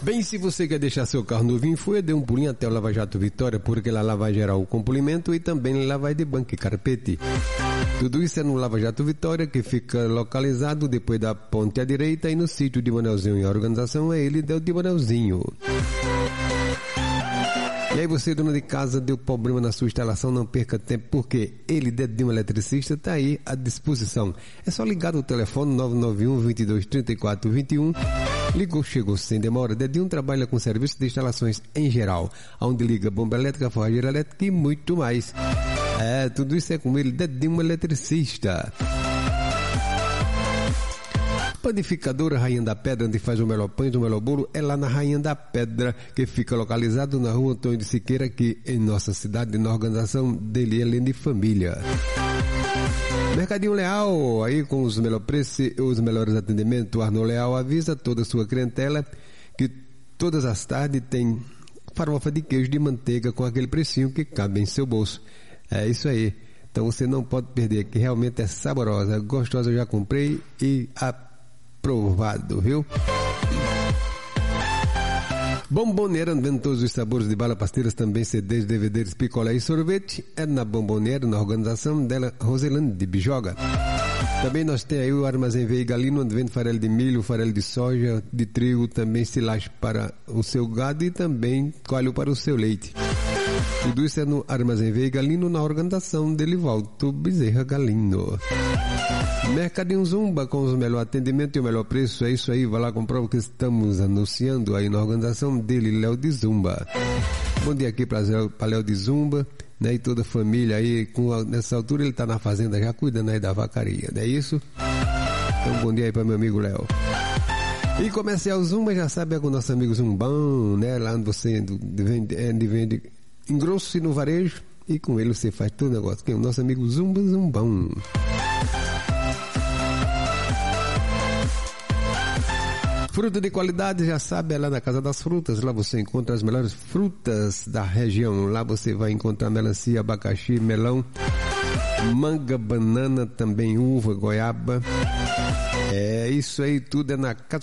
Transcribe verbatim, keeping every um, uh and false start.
Bem, se você quer deixar seu carro novinho em folha, dê um pulinho até o Lava Jato Vitória, porque lá Lava Geral com polimento e também lavagem de banco e carpete. Tudo isso é no Lava Jato Vitória, que fica localizado depois da ponte à direita e no sítio de Manelzinho. E a organização é ele, deu de Manelzinho. E aí você, dono de casa, deu problema na sua instalação, não perca tempo, porque ele, Dedinho Eletricista, está aí à disposição. É só ligar no telefone nove nove um, dois dois três quatro dois um. Ligou, chegou sem demora. Dedinho trabalha com serviço de instalações em geral, onde liga bomba elétrica, forrageira elétrica e muito mais. É, tudo isso é com ele, Dedinho Eletricista. Panificadora Rainha da Pedra, onde faz o melhor pão e o melhor bolo, é lá na Rainha da Pedra, que fica localizado na rua Antônio de Siqueira, aqui em nossa cidade, na organização dele, Helene de Família. Mercadinho Leal, aí com os melhores preços e os melhores atendimentos. O Arno Leal avisa toda a sua clientela que todas as tardes tem farofa de queijo de manteiga com aquele precinho que cabe em seu bolso. É isso aí. Então você não pode perder, que realmente é saborosa, gostosa. Eu já comprei e aprovado, viu? Bomboneira, vendo todos os sabores de bala, pastilhas, também C Ds, D V Ds, picolé e sorvete. É na Bomboneira, na organização dela, Roselane de Bijoga. Também nós temos aí o Armazém Veigalino, onde vende farelo de milho, farelo de soja, de trigo, também silagem para o seu gado e também coalho para o seu leite. Tudo isso é no Armazém Veigalino, na organização dele, Valto Bezerra Galino. Mercadinho Zumba, com os melhor atendimento e o melhor preço. É isso aí, vai lá comprar o que estamos anunciando aí na organização dele, Léo de Zumba. Bom dia aqui para Léo de Zumba, né, e toda a família aí. Com a, nessa altura ele tá na fazenda já cuidando aí da vacaria, não é isso? Então bom dia aí para meu amigo Léo. E Comercial Zumba, já sabe, é com o nosso amigo Zumbão, né, lá onde você vende, vende em grosso e no varejo, e com ele você faz todo o negócio, que é o nosso amigo Zumba Zumbão. Fruta de qualidade, já sabe, é lá na Casa das Frutas. Lá você encontra as melhores frutas da região. Lá você vai encontrar melancia, abacaxi, melão, manga, banana, também uva, goiaba. É isso aí, tudo é na Casa